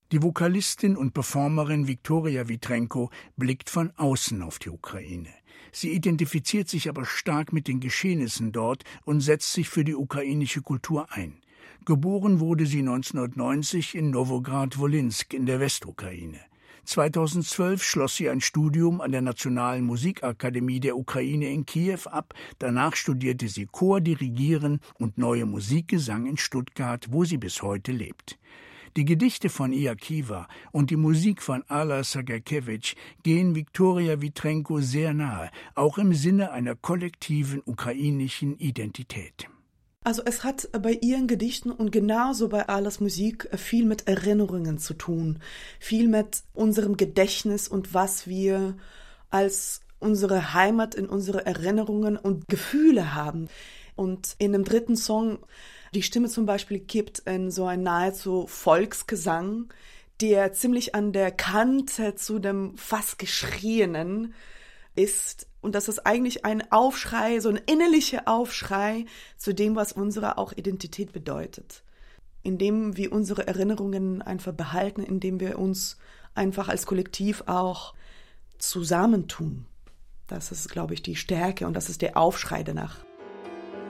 Die Vokalistin und Performerin Viktoria Vitrenko blickt von außen auf die Ukraine. Sie identifiziert sich aber stark mit den Geschehnissen dort und setzt sich für die ukrainische Kultur ein. Geboren wurde sie 1990 in Nowograd-Wolinsk in der Westukraine. 2012 schloss sie ein Studium an der Nationalen Musikakademie der Ukraine in Kiew ab. Danach studierte sie Chor, Dirigieren und Neue Musikgesang in Stuttgart, wo sie bis heute lebt. Die Gedichte von Iakива und die Musik von Alla Sagarkewitsch gehen Viktoria Vitrenko sehr nahe, auch im Sinne einer kollektiven ukrainischen Identität. Also es hat bei ihren Gedichten und genauso bei Allas Musik viel mit Erinnerungen zu tun, viel mit unserem Gedächtnis und was wir als unsere Heimat in unsere Erinnerungen und Gefühle haben. Und in dem dritten Song die Stimme zum Beispiel kippt in so einen nahezu Volksgesang, der ziemlich an der Kante zu dem fast Geschrienen ist. Und das ist eigentlich ein Aufschrei, so ein innerlicher Aufschrei zu dem, was unsere auch Identität bedeutet. Indem wir unsere Erinnerungen einfach behalten, indem wir uns einfach als Kollektiv auch zusammentun. Das ist, glaube ich, die Stärke und das ist der Aufschrei danach.